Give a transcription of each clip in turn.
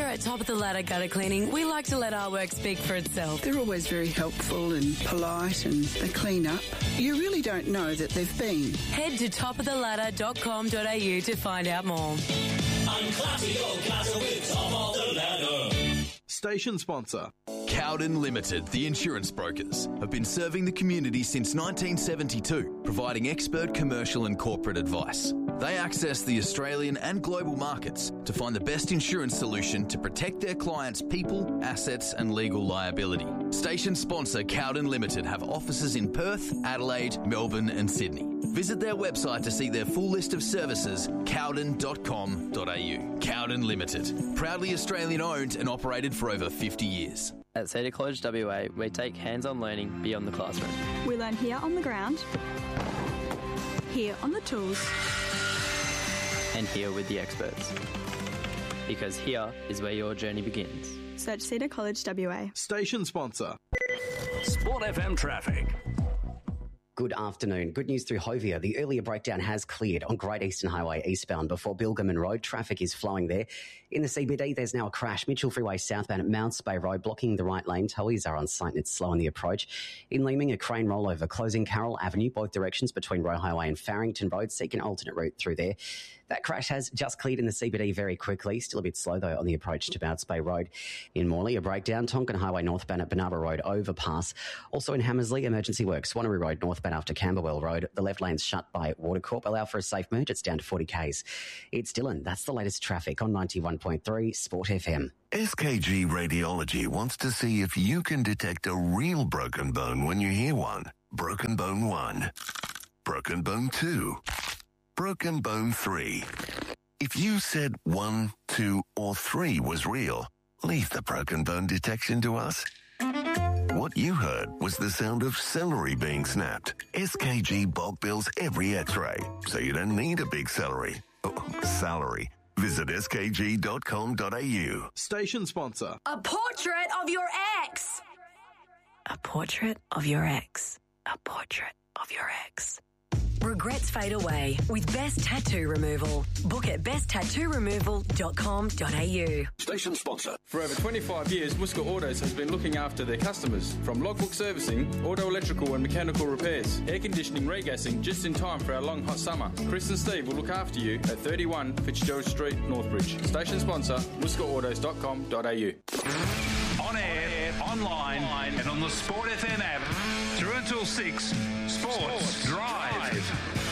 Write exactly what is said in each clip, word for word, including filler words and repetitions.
at Top of the Ladder Gutter Cleaning, we like to let our work speak for itself. They're always very helpful and polite, and they clean up. You really don't know that they've been. Head to top of the ladder dot com dot a u to find out more. Unclassy old clatter with Top of the Ladder. Station sponsor. Cowden Limited, the insurance brokers, have been serving the community since nineteen seventy-two, providing expert commercial and corporate advice. They access the Australian and global markets to find the best insurance solution to protect their clients' people, assets and legal liability. Station sponsor Cowden Limited have offices in Perth, Adelaide, Melbourne and Sydney. Visit their website to see their full list of services, cowden dot com dot a u. Cowden Limited, proudly Australian owned and operated for over fifty years. At Cedar College W A, we take hands-on learning beyond the classroom. We learn here on the ground, here on the tools, and here with the experts. Because here is where your journey begins. Search Cedar College W A. Station sponsor. Sport F M traffic. Good afternoon. Good news through Hovia. The earlier breakdown has cleared on Great Eastern Highway eastbound before Bilgerman Road. Traffic is flowing there. In the C B D, there's now a crash. Mitchell Freeway southbound at Mounts Bay Road, blocking the right lane. Towies are on site and it's slow on the approach. In Leeming, a crane rollover closing Carroll Avenue, both directions between Roe Highway and Farrington Road. Seek an alternate route through there. That crash has just cleared in the C B D very quickly. Still a bit slow, though, on the approach to Mounts Bay Road. In Morley, a breakdown. Tonkin Highway northbound at Bernarba Road overpass. Also in Hammersley, emergency work. Swannery Road northbound after Camberwell Road. The left lane's shut by Watercorp. Allow for a safe merge. It's down to forty kays. It's Dylan. That's the latest traffic on ninety-one point three Sport F M. S K G Radiology wants to see if you can detect a real broken bone when you hear one. Broken bone one. Broken bone two. Broken bone three. If you said one, two, or three was real, leave the broken bone detection to us. What you heard was the sound of celery being snapped. S K G bulk bills every x-ray, so you don't need a big celery. Oh, salary. Visit s k g dot com dot a u. Station sponsor. A portrait of your ex. A portrait of your ex. A portrait of your ex. Regrets fade away with Best Tattoo Removal. Book at best tattoo removal dot com dot a u. Station sponsor. For over twenty-five years, Muska Autos has been looking after their customers. From logbook servicing, auto electrical and mechanical repairs, air conditioning, regassing, just in time for our long hot summer. Chris and Steve will look after you at thirty-one Fitzgerald Street, Northbridge. Station sponsor, muska autos dot com dot a u. On air, online, and on the Sport F M app. Through until six, Sports, Sports Drive.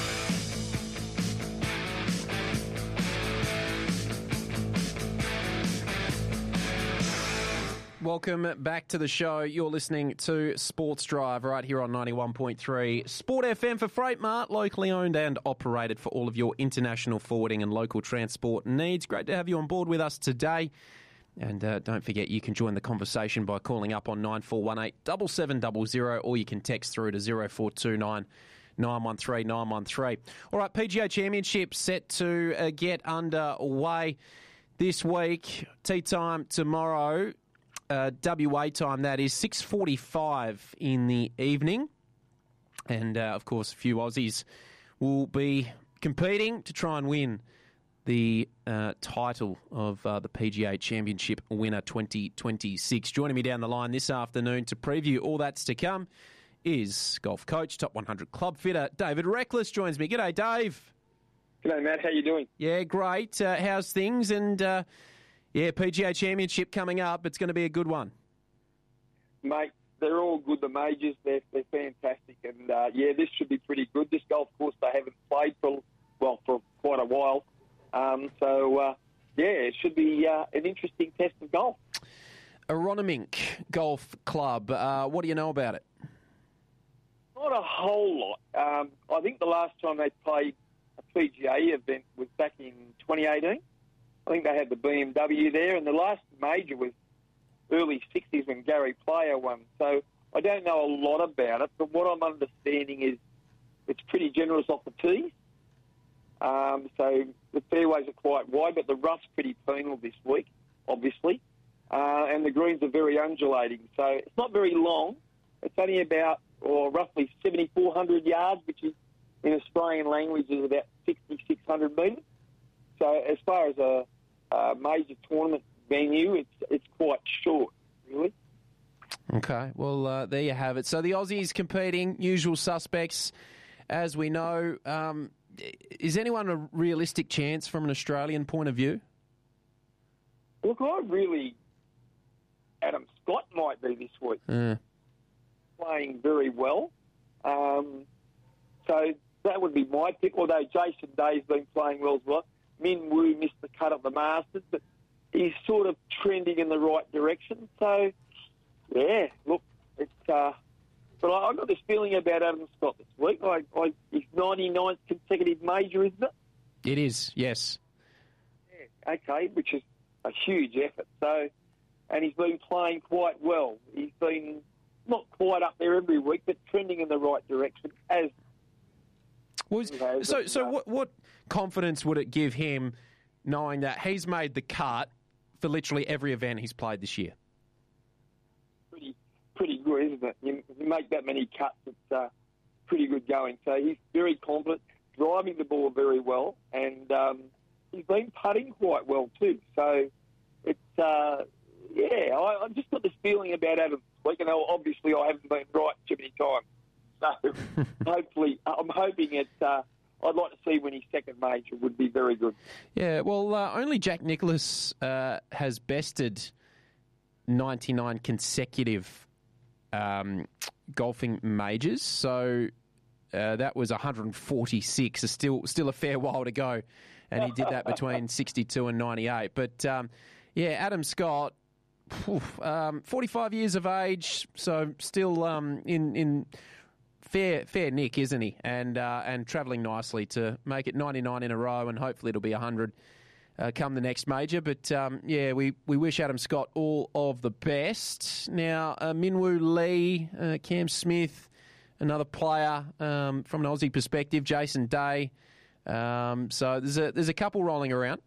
Welcome back to the show. You're listening to Sports Drive right here on ninety-one point three Sport F M for Freight Mart, locally owned and operated for all of your international forwarding and local transport needs. Great to have you on board with us today. And uh, don't forget, you can join the conversation by calling up on nine four one eight, seven seven zero zero, or you can text through to zero four two nine, nine one three, nine one three. All right, P G A Championship set to uh, get underway this week. Tea time tomorrow, uh, W A time, that is, six forty-five in the evening. And, uh, of course, a few Aussies will be competing to try and win the uh, title of uh, the P G A Championship winner twenty twenty-six. Joining me down the line this afternoon to preview all that's to come is golf coach, top one hundred club fitter, David Reckless joins me. G'day, Dave. G'day, Matt. How you doing? Yeah, great. Uh, how's things? And, uh, yeah, P G A Championship coming up. It's going to be a good one. Mate, they're all good. The majors, they're, they're fantastic. And, uh, yeah, this should be pretty good. This golf course they haven't played for, well, for quite a while. Um, so, uh, yeah, it should be uh, an interesting test of golf. Aronimink Golf Club, uh, what do you know about it? Not a whole lot. Um, I think the last time they played a P G A event was back in twenty eighteen. I think they had the B M W there, and the last major was early sixties when Gary Player won. So I don't know a lot about it, but what I'm understanding is it's pretty generous off the tees. Um, so the fairways are quite wide, but the rough's pretty penal this week, obviously. Uh, and the greens are very undulating. So it's not very long. It's only about, or roughly seventy-four hundred yards, which is, in Australian language, is about sixty-six hundred metres. So as far as a, a major tournament venue, it's it's quite short, really. Okay, well, uh, there you have it. So the Aussies competing, usual suspects, as we know. Um, is anyone a realistic chance from an Australian point of view? Look, I really... Adam Scott might be this week. Uh. Playing very well. Um, so that would be my pick, although Jason Day's been playing well as well. Min Woo missed the cut of the Masters, but he's sort of trending in the right direction. So, yeah, look, it's... Uh, but I, I've got this feeling about Adam Scott this week. I, I, his ninety-ninth consecutive major, isn't it? It is, yes. Yeah, okay, which is a huge effort. So, and he's been playing quite well. He's been not quite up there every week, but trending in the right direction. As was you know, so, so uh, what, what confidence would it give him knowing that he's made the cut for literally every event he's played this year? Pretty, pretty good, isn't it? You, you make that many cuts, it's uh, pretty good going. So he's very confident, driving the ball very well, and um, he's been putting quite well too. So it's. Uh, Yeah, I, I've just got this feeling about Adam this week, and obviously I haven't been right too many times. So hopefully, I'm hoping it. Uh, I'd like to see when his second major would be very good. Yeah, well, uh, only Jack Nicklaus uh, has bested ninety-nine consecutive um, golfing majors, so uh, that was one hundred forty-six. So still, still a fair while to go, and he did that between sixty-two and ninety-eight. But um, yeah, Adam Scott. Oof, um, forty-five years of age, so still um, in in fair fair nick, isn't he? And uh, and travelling nicely to make it ninety-nine in a row, and hopefully it'll be one hundred uh, come the next major. But um, yeah, we, we wish Adam Scott all of the best. Now, uh, Min Woo Lee, uh, Cam Smith, another player um, from an Aussie perspective, Jason Day. Um, so there's a there's a couple rolling around.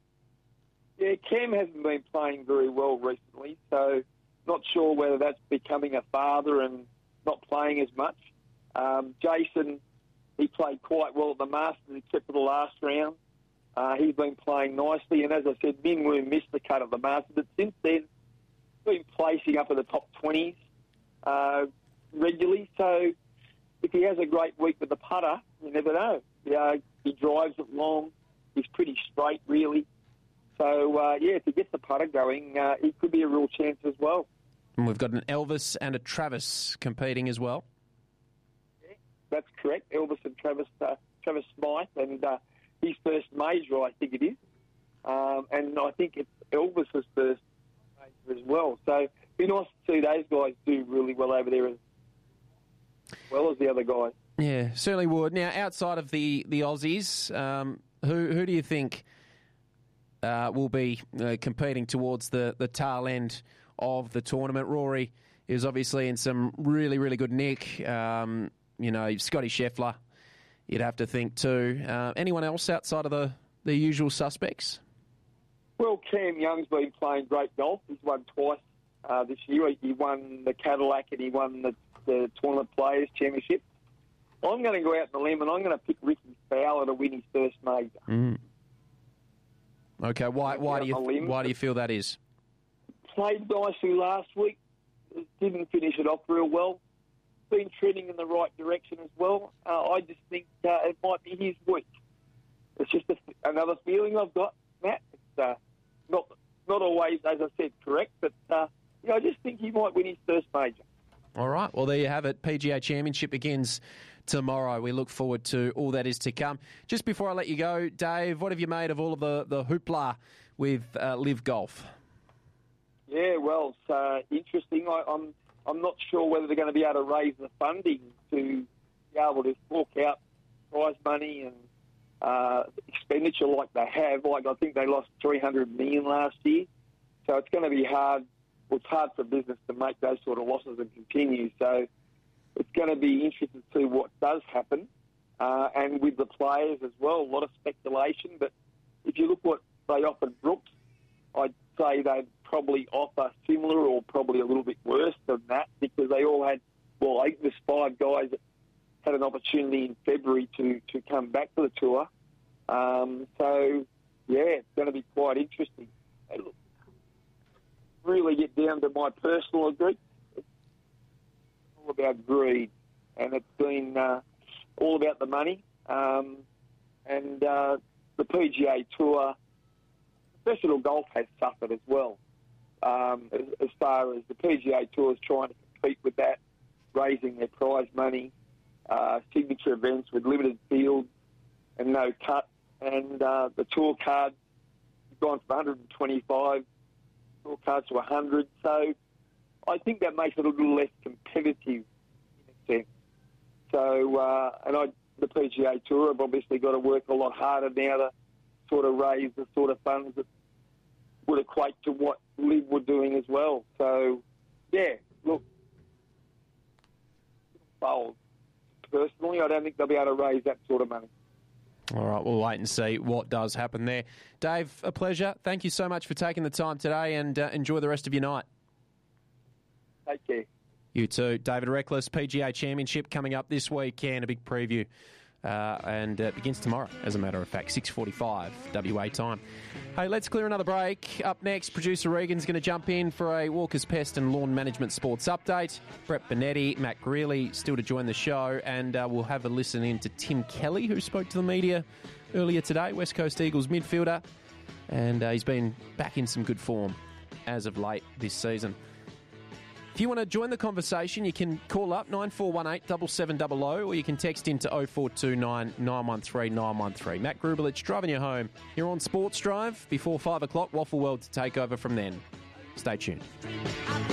Yeah, Cam hasn't been playing very well recently, so not sure whether that's becoming a father and not playing as much. Um, Jason, he played quite well at the Masters except for the last round. Uh, he's been playing nicely, and as I said, Min Woo missed the cut of the Masters, but since then, been placing up in the top twenties uh, regularly. So if he has a great week with the putter, you never know. Yeah, he drives it long. He's pretty straight, really. So, uh, yeah, if he gets the putter going, uh, he could be a real chance as well. And we've got an Elvis and a Travis competing as well. Yeah, that's correct. Elvis and Travis uh, Travis Smythe, and uh, his first major, I think it is. Um, and I think it's Elvis's first major as well. So it'd be nice to see those guys do really well over there as well as the other guys. Yeah, certainly would. Now, outside of the, the Aussies, um, who who do you think... Uh, will be uh, competing towards the, the tail end of the tournament? Rory is obviously in some really, really good nick. Um, you know, Scotty Scheffler, you'd have to think too. Uh, anyone else outside of the, the usual suspects? Well, Cam Young's been playing great golf. He's won twice uh, this year. He won the Cadillac and he won the, the Tournament Players Championship. I'm going to go out on the limb and I'm going to pick Ricky Fowler to win his first major. Mm. Okay, why why do you why do you feel that is? Played nicely last week, didn't finish it off real well. Been trending in the right direction as well. Uh, I just think uh, it might be his week. It's just a, another feeling I've got, Matt. It's uh, not not always, as I said, correct, but uh, you know, I just think he might win his first major. All right, well, there you have it. P G A Championship begins tomorrow. We look forward to all that is to come. Just before I let you go, Dave, what have you made of all of the, the hoopla with uh, Live Golf? Yeah, well, it's uh, interesting. I, I'm I'm not sure whether they're going to be able to raise the funding to be able to fork out prize money and uh, expenditure like they have. Like I think they lost three hundred million dollars last year, so it's going to be hard. Well, it's hard for business to make those sort of losses and continue. So it's going to be interesting to see what does happen. Uh, and with the players as well, a lot of speculation. But if you look what they offered Brooks, I'd say they'd probably offer similar or probably a little bit worse than that because they all had, well, I think there's five guys that had an opportunity in February to, to come back to the tour. Um, so, yeah, it's going to be quite interesting. Hey, look, really get down to my personal agree, it's all about greed, and it's been uh, all about the money. Um, and uh, the P G A Tour, professional golf has suffered as well. Um, as, as far as the P G A Tour is trying to compete with that, raising their prize money, uh, signature events with limited fields and no cut, and uh, the tour cards have gone from one hundred twenty-five tour cards to one hundred. So I think that makes it a little less competitive in a sense. So, uh, and I, the P G A Tour have obviously got to work a lot harder now to sort of raise the sort of funds that would equate to what Liv were doing as well. So, yeah, look, bold. Personally, I don't think they'll be able to raise that sort of money. All right, we'll wait and see what does happen there. Dave, a pleasure. Thank you so much for taking the time today, and uh, enjoy the rest of your night. Take care. You too. David Reckless, P G A Championship coming up this weekend, a big preview. Uh, and it begins tomorrow, as a matter of fact, six forty-five W A time. Hey, let's clear another break. Up next, producer Regan's going to jump in for a Walker's Pest and Lawn Management Sports update. Brett Bonetti, Matt Greeley still to join the show, and uh, we'll have a listen in to Tim Kelly, who spoke to the media earlier today, West Coast Eagles midfielder, and uh, he's been back in some good form as of late this season. If you want to join the conversation, you can call up nine four one eight, seven seven zero zero, or you can text into oh four two nine, nine one three, nine one three. Matt Grubelich driving you home here on Sports Drive before five o'clock. Waffle World to take over from then. Stay tuned.